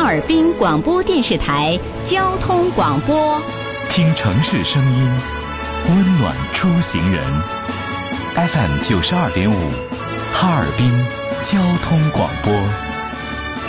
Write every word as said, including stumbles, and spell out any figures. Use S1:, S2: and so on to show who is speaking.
S1: 尔滨广播电视台交通广播，
S2: 听城市声音，温暖出行人。F M 九十二点五，哈尔滨交通广播。